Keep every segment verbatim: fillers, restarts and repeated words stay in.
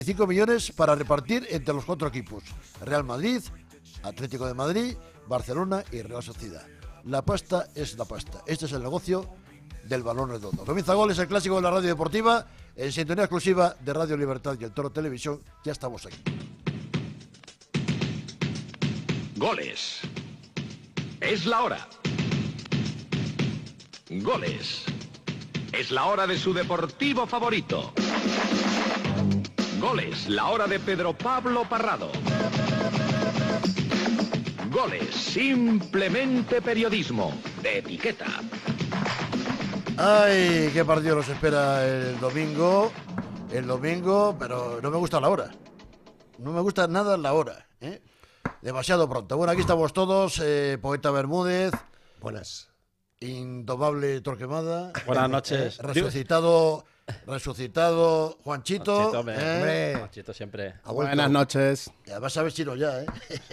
cinco millones para repartir entre los cuatro equipos: Real Madrid, Atlético de Madrid, Barcelona y Real Sociedad. La pasta es la pasta. Este es el negocio del balón redondo. Comienza Goles, el clásico de la radio deportiva, en sintonía exclusiva de Radio Libertad y el Toro Televisión. Ya estamos aquí. Goles. Es la hora. Goles. Es la hora de su deportivo favorito. Goles, la hora de Pedro Pablo Parrado. Goles, simplemente periodismo de etiqueta. Ay, qué partido nos espera el domingo. El domingo, pero no me gusta la hora. No me gusta nada la hora, ¿eh? Demasiado pronto. Bueno, aquí estamos todos. Eh, Poeta Bermúdez. Buenas. Indomable Torquemada. Buenas noches. Eh, resucitado, resucitado Juanchito. Juanchito, hombre. ¿eh? Hombre. Juanchito siempre. Buenas noches. Ya vas a ver chino ya, ¿eh?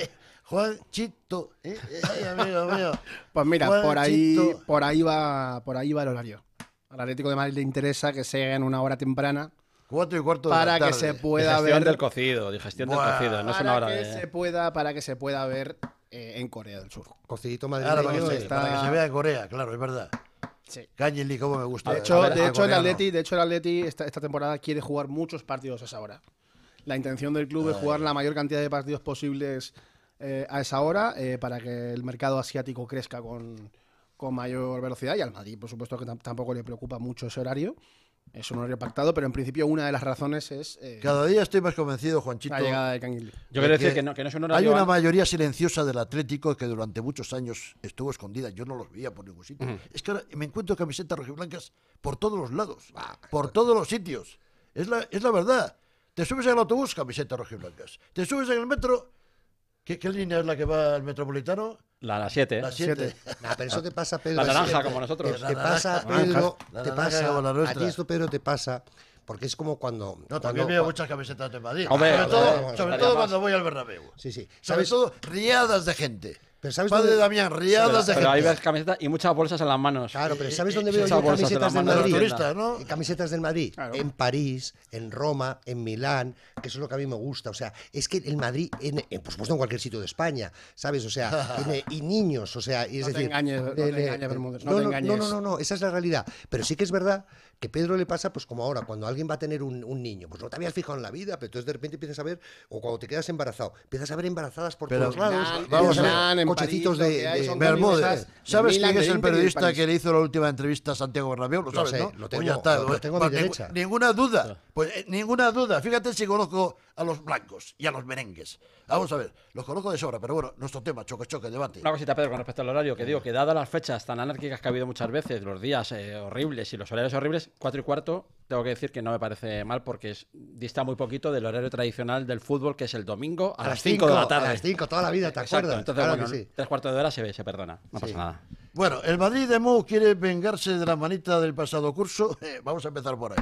Juanchito, ¿eh? Ay, amigo mío. Pues mira, por ahí, Juanchito. por ahí va, por ahí va el horario. Al Atlético de Madrid le interesa que sea en una hora temprana Cuatro y cuarto de para la que tarde. se pueda Digestión ver. del cocido, digestión Buah. del cocido. No es una para hora que de... se pueda, para que se pueda ver eh, en Corea del Sur. Cocidito Claro, para, madrileño que se, está- para que se vea en Corea, claro, es verdad. Sí. Cáñenli, cómo me gusta. De hecho, ver, de a hecho el coreano. Atleti, de hecho el Atleti esta, esta temporada quiere jugar muchos partidos a esa hora. La intención del club es jugar la mayor cantidad de partidos posibles eh, a esa hora eh, para que el mercado asiático crezca con, con mayor velocidad. Y al Madrid, por supuesto, que tam- tampoco le preocupa mucho ese horario. Es un horario pactado, pero en principio una de las razones es eh, Cada día estoy más convencido, Juanchito. la llegada de Kangin Lee. Yo quiero decir que que no, que no es un Hay horario... una mayoría silenciosa del Atlético que durante muchos años estuvo escondida. Yo no los veía por ningún sitio. Ujú. Es que ahora me encuentro camisetas rojiblancas por todos los lados, por todos los sitios. Es la, es la verdad. Te subes en el autobús, camisetas rojiblancas. Te subes en el metro. ¿Qué, qué línea es la que va al Metropolitano? La siete. La siete. Nah, pero eso te pasa, Pedro. La así naranja, que- como nosotros. Te, La te pasa, naranja. Pedro, La te naranja pasa. como la A nuestra. ti esto, Pedro, te pasa. Porque es como cuando. No, cuando- también veo cua- muchas camisetas de Madrid. Hombre, sobre hombre, todo, hombre, sobre hombre, todo más. cuando voy al Bernabéu. Sí, sí. Sobre ¿Sabes? todo, riadas de gente. Pero ¿sabes Padre dónde- Damián, riadas de Pero ahí gente. ves camisetas y muchas bolsas en las manos. Claro, pero ¿sabes Eh, dónde eh, veo esas yo bolsas en camisetas la del mano de los Madrid? turistas, ¿no? Eh, Camisetas del Madrid. Claro. En París, en Roma, en Milán, que eso es lo que a mí me gusta. O sea, es que el Madrid, en, en- por supuesto en cualquier sitio de España, ¿sabes? O sea, en- y niños, o sea, y es No te decir... engañes, no te le- le- engañes, Bermúdez, no no, te no, engañes. no, no, no, no, esa es la realidad. Pero sí que es verdad que Pedro le pasa, pues como ahora, cuando alguien va a tener un, un niño, pues no te habías fijado en la vida, pero entonces de repente empiezas a ver, o cuando te quedas embarazado, empiezas a ver embarazadas por Pero- todos lados, Milán, vamos a ver Milán, en cochecitos París, de, lo que hay de- son Bermúdez, camisetas de ¿sabes Milán, quién es de el Inter y de periodista París. que le hizo la última entrevista a Santiago Bernabéu? ¿Lo Lo sabes, sé, no? lo Pues tengo, ya está, lo- lo pues, tengo a mi pues, ningú- derecha. Ninguna duda, pues eh, ninguna duda. Fíjate si conozco a los blancos y a los merengues. Vamos a ver, los conozco de sobra, pero bueno, nuestro tema, choque, choque, debate. Una cosita, Pedro, con respecto al horario, que digo que dadas las fechas tan anárquicas que ha habido muchas veces, los días eh, horribles y los horarios horribles, cuatro y cuarto, tengo que decir que no me parece mal porque es, dista muy poquito del horario tradicional del fútbol, que es el domingo a, las cinco de la tarde. A las cinco, toda la vida, ¿te Exacto, acuerdas? entonces, Claro bueno, que sí. tres cuartos de hora se ve, se perdona, no Sí. pasa nada. Bueno, el Madrid de Mou quiere vengarse de la manita del pasado curso. Eh, vamos a empezar por ahí.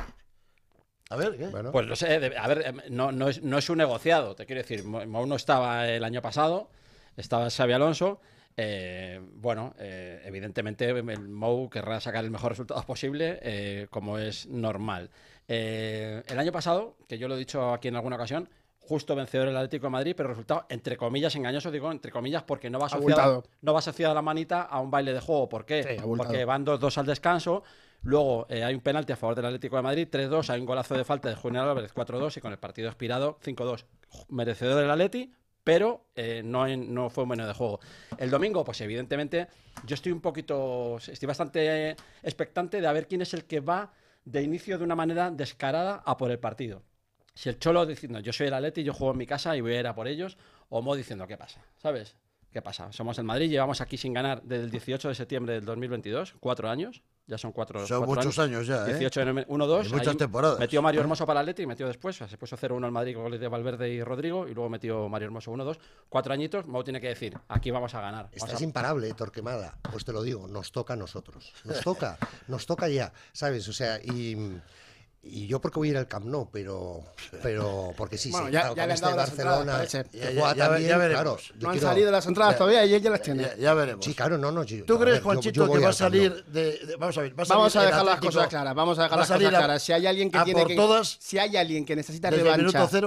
A ver, ¿qué? Bueno, Pues no sé, de- a ver, em, no, no, es, no es un negociado, te quiero decir, Mo Mou no estaba el año pasado, estaba Xabi Alonso. Eh, bueno, eh, evidentemente el Mou querrá sacar el mejor resultado posible, eh, como es normal. Eh, el año pasado, que yo lo he dicho aquí en alguna ocasión, justo vencedor el Atlético de Madrid, pero resultado entre comillas engañoso, digo entre comillas porque no va asociado, Abultado. no va asociada la manita a un baile de juego. ¿Por qué? Sí, abultado. Porque van dos dos al descanso. Luego eh, hay un penalti a favor del Atlético de Madrid, tres dos, hay un golazo de falta de Julián Álvarez, cuatro dos, y con el partido expirado, cinco dos. Merecedor del Atleti, pero eh, no, en- no fue un menú de juego. El domingo, pues evidentemente, yo estoy un poquito, estoy bastante eh, expectante de a ver quién es el que va de inicio de una manera descarada a por el partido. Si el Cholo diciendo, yo soy el Atleti, yo juego en mi casa y voy a ir a por ellos, o Mo diciendo, ¿qué pasa? ¿Sabes? ¿Qué pasa? Somos el Madrid, llevamos aquí sin ganar desde el dieciocho de septiembre del dos mil veintidós, cuatro años, ya son cuatro, Son cuatro muchos años ya, ¿eh? dieciocho de uno dos. Y muchas temporadas. Metió Mario Hermoso para el Atleti y metió después, o sea, se puso cero uno al Madrid con goles de Valverde y Rodrigo, y luego metió Mario Hermoso uno dos. Cuatro añitos, Mo tiene que decir, aquí vamos a ganar. Vamos Estás a- imparable, Torquemada. Pues te lo digo, nos toca a nosotros. Nos toca, nos toca ya, ¿sabes? O sea, y, Y yo porque voy a ir al Camp Nou, pero, pero porque sí, Bueno, sí, ya- claro, ya con le han este dado las Barcelona entradas, parece. que Ya- juega ya- ya- también, ya veremos. claro, yo No han quiero- salido las entradas todavía y él ya las tiene. Ya, ya veremos. Sí, claro, no, no. yo- ¿Tú a crees, ver, yo- Juanchito, yo voy que va a al Camp Nou. salir de, de- Vamos a ver, va a salir Vamos a el dejar las Atlético- cosas claras, vamos a dejar va a las cosas salir a- claras. Si hay alguien que a tiene por que todas si hay alguien que necesita desde el minuto revancha, cero.